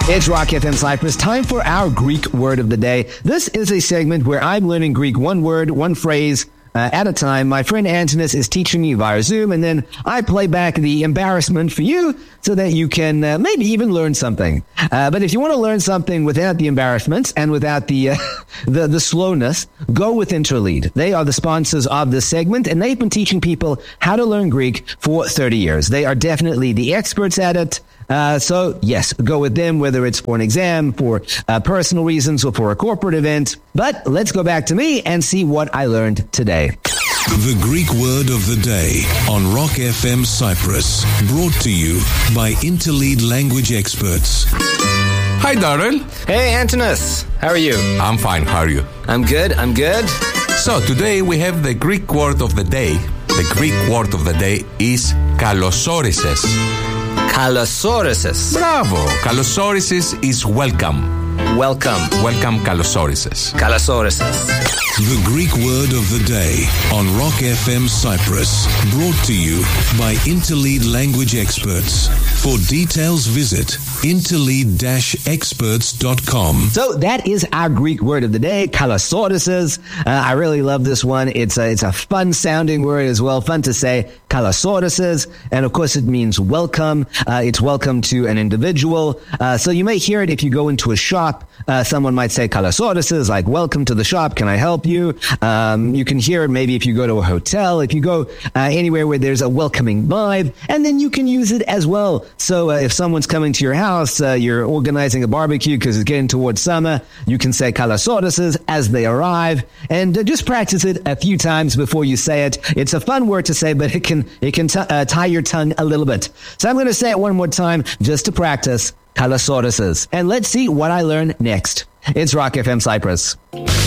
It's Rock FM Cyprus. Time for our Greek word of the day. This is a segment where I'm learning Greek one word, one phrase at a time. My friend Antonis is teaching me via Zoom, and then I play back the embarrassment for you so that you can maybe even learn something. But if you want to learn something without the embarrassments and without the the slowness, go with Interlead. They are the sponsors of this segment, and they've been teaching people how to learn Greek for 30 years. They are definitely the experts at it. So yes, go with them, whether it's for an exam, for personal reasons, or for a corporate event. But let's go back to me and see what I learned today. The Greek word of the day on Rock FM Cyprus, brought to you by Interlead language experts. Hi, Darrell. Hey, Antonis. How are you? I'm fine. How are you? I'm good. So today we have the Greek word of the day. The Greek word of the day is kalosorises. Kalosorises. Bravo. Kalosorises is welcome. Welcome, kalosorises. Kalosorises. The Greek word of the day on Rock FM Cyprus, brought to you by Interlead language experts. For details, visit interlead-experts.com. So that is our Greek word of the day, kalosorises. I really love this one. It's a fun sounding word as well, fun to say, kalosorises. And of course it means welcome. It's welcome to an individual. So you may hear it if you go into a shop. Someone might say kalosorises, like welcome to the shop. Can I help you? You can hear it maybe if you go to a hotel, if you go anywhere where there's a welcoming vibe, and then you can use it as well. So if someone's coming to your house, you're organizing a barbecue because it's getting towards summer, you can say kalosorises as they arrive, and just practice it a few times before you say it. It's a fun word to say, but it can tie your tongue a little bit. So I'm going to say it one more time just to practice. Kalosorises. And let's see what I learn next. It's Rock FM Cyprus.